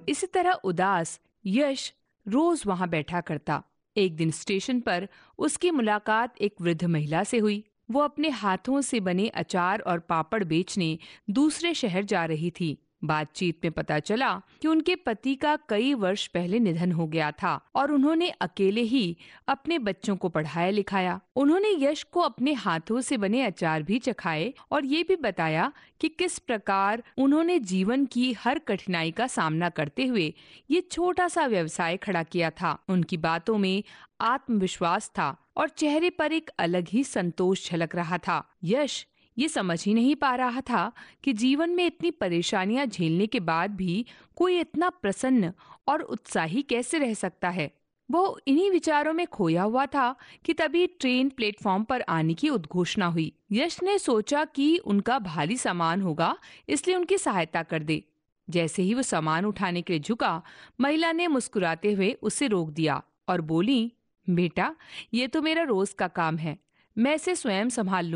इसी तरह उदास यश रोज वहां बैठा करता। एक दिन स्टेशन पर उसकी मुलाकात एक वृद्ध महिला से हुई। वो अपने हाथों से बने अचार और पापड़ बेचने दूसरे शहर जा रही थी। बातचीत में पता चला कि उनके पति का कई वर्ष पहले निधन हो गया था और उन्होंने अकेले ही अपने बच्चों को पढ़ाया लिखाया। उन्होंने यश को अपने हाथों से बने अचार भी चखाए और ये भी बताया कि किस प्रकार उन्होंने जीवन की हर कठिनाई का सामना करते हुए ये छोटा सा व्यवसाय खड़ा किया था। उनकी बातों में आत्मविश्वास था और चेहरे पर एक अलग ही संतोष झलक रहा था। यश ये समझ ही नहीं पा रहा था कि जीवन में इतनी परेशानियां झेलने के बाद भी कोई इतना प्रसन्न और उत्साही कैसे रह सकता है। वो इन्हीं विचारों में खोया हुआ था कि तभी ट्रेन प्लेटफॉर्म पर आने की उद्घोषणा हुई। यश ने सोचा कि उनका भारी सामान होगा, इसलिए उनकी सहायता कर दे। जैसे ही वो सामान उठाने के लिए झुका, महिला ने मुस्कुराते हुए उसे रोक दिया और बोली, बेटा, ये तो मेरा रोज का काम है, मैं इसे स्वयं संभाल